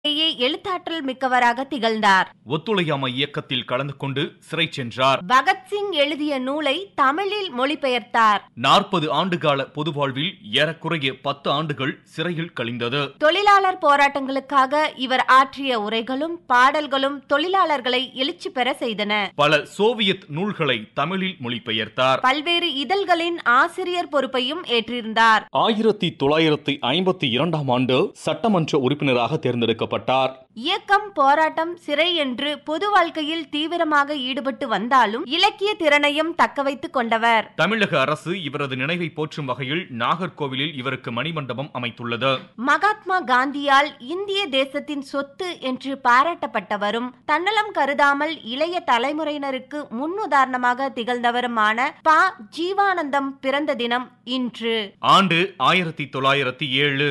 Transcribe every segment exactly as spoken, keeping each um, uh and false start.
எழுத்தாற்றல் மிக்கவராக திகழ்ந்தார். ஒத்துழையாமை இயக்கத்தில் கலந்து கொண்டு சிறை சென்றார். பகத்சிங் எழுதிய நூலை தமிழில் மொழிபெயர்த்தார். நாற்பது ஆண்டுகால பொது வாழ்வில் ஏறக்குறைய பத்து ஆண்டுகள் சிறையில் கழிந்தது. தொழிலாளர் போராட்டங்களுக்காக இவர் ஆற்றிய உரைகளும் பாடல்களும் தொழிலாளர்களை எழுச்சி பெற செய்தன. பல சோவியத் நூல்களை தமிழில் மொழிபெயர்த்தார். பல்வேறு இதழ்களின் ஆசிரியர் பொறுப்பையும் ஏற்றிருந்தார். ஆயிரத்தி தொள்ளாயிரத்தி ஐம்பத்தி இரண்டாம் ஆண்டு சட்டமன்ற உறுப்பினராக தேர்ந்தெடுக்கப்பட்டார். இயக்கம், போராட்டம், சிறை என்று பொது வாழ்க்கையில் தீவிரமாக ஈடுபட்டு வந்தாலும் இலக்கிய திறனையும் தக்க வைத்துக் கொண்டவர். தமிழக அரசு இவரது நினைவை போற்றும் வகையில் நாகர்கோவிலில் இவருக்கு மணிமண்டபம் அமைத்துள்ளது. மகாத்மா காந்தியால் இந்திய தேசத்தின் சொத்து என்று பாராட்டப்பட்டவரும் தன்னலம் கருதாமல் இளைய தலைமுறையினருக்கு முன்னுதாரணமாக திகழ்ந்தவருமான ப. ஜீவானந்தம் பிறந்த தினம் இன்று. ஆண்டு ஆயிரத்தி தொள்ளாயிரத்தி ஏழு.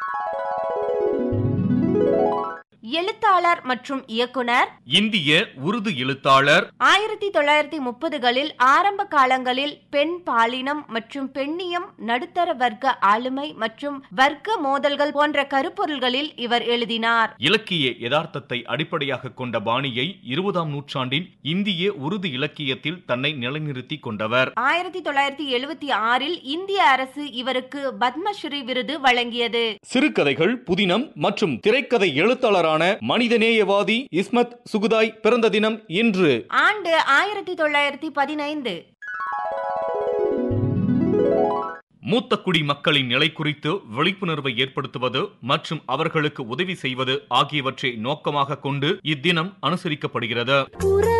எழுத்தாளர் மற்றும் இயக்குனர், இந்திய உருது எழுத்தாளர். ஆயிரத்தி தொள்ளாயிரத்தி முப்பதுகளில் ஆரம்ப காலங்களில் பெண் பாலினம் மற்றும் பெண்ணியம், நடுத்தர வர்க்க ஆளுமை மற்றும் வர்க்க மோதல்கள் போன்ற கருப்பொருள்களில் இவர் எழுதினார். இலக்கிய யதார்த்தத்தை அடிப்படையாக கொண்ட பாணியை இருபதாம் நூற்றாண்டின் இந்திய உருது இலக்கியத்தில் தன்னை நிலைநிறுத்திக் கொண்டவர். ஆயிரத்தி தொள்ளாயிரத்தி எழுபத்தி ஆறில் இந்திய அரசு இவருக்கு பத்மஸ்ரீ விருது வழங்கியது. சிறுகதைகள், புதினம் மற்றும் திரைக்கதை எழுத்தாளரான மனிதநேயவாதி இஸ்மத் சுகுதாய் பிறந்த தினம் இன்று. ஆண்டு ஆயிரத்தி தொள்ளாயிரத்தி பதினைந்து. மூத்த குடி மக்களின் நிலை குறித்து விழிப்புணர்வை ஏற்படுத்துவது மற்றும் அவர்களுக்கு உதவி செய்வது ஆகியவற்றை நோக்கமாக கொண்டு இத்தினம் அனுசரிக்கப்படுகிறது.